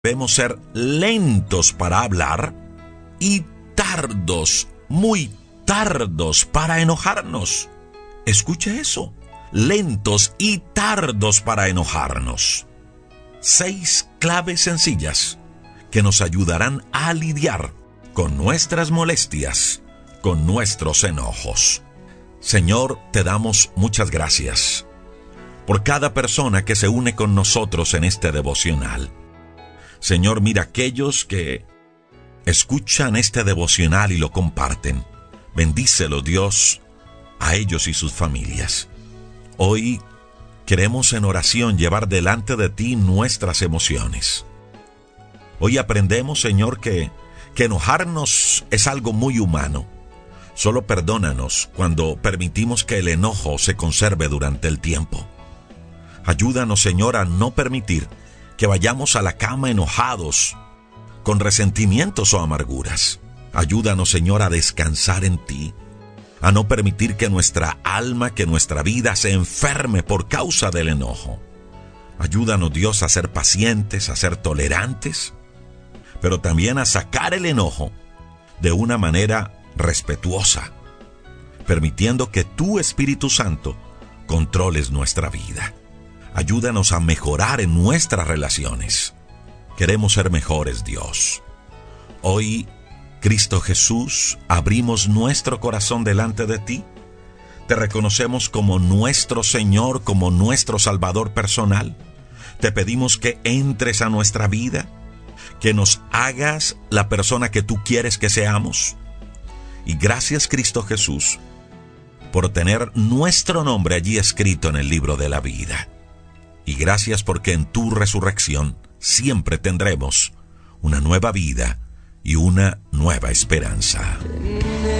Debemos ser lentos para hablar y tardos, muy tardos para enojarnos. Escuche eso. Lentos y tardos para enojarnos. 6 claves sencillas que nos ayudarán a lidiar con nuestras molestias, con nuestros enojos. Señor, te damos muchas gracias por cada persona que se une con nosotros en este devocional. Señor, mira aquellos que escuchan este devocional y lo comparten. Bendícelo, Dios, a ellos y sus familias. Hoy queremos en oración llevar delante de ti nuestras emociones. Hoy aprendemos, Señor, que enojarnos es algo muy humano. Solo perdónanos cuando permitimos que el enojo se conserve durante el tiempo. Ayúdanos, Señor, a no permitir que vayamos a la cama enojados, con resentimientos o amarguras. Ayúdanos, Señor, a descansar en ti, a no permitir que nuestra alma, que nuestra vida se enferme por causa del enojo. Ayúdanos, Dios, a ser pacientes, a ser tolerantes, pero también a sacar el enojo de una manera respetuosa, permitiendo que tu Espíritu Santo controles nuestra vida. Ayúdanos a mejorar en nuestras relaciones. Queremos ser mejores, Dios. Hoy, Cristo Jesús, abrimos nuestro corazón delante de ti. Te reconocemos como nuestro Señor, como nuestro Salvador personal. Te pedimos que entres a nuestra vida, que nos hagas la persona que tú quieres que seamos. Y gracias, Cristo Jesús, por tener nuestro nombre allí escrito en el libro de la vida. Y gracias porque en tu resurrección siempre tendremos una nueva vida y una nueva esperanza.